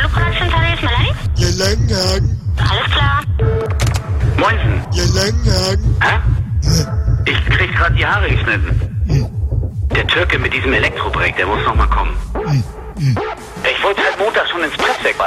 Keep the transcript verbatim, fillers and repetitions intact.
Alupalatzenzentrale, hier ist Melanie. Ja, Langenhagen. Alles klar. Moinsen. Ja, Langenhagen. Hä? Ich krieg grad die Haare geschnitten. Der Türke mit diesem Elektrobreak, der muss noch mal kommen. Ich wollte halt Montag schon ins Presswerk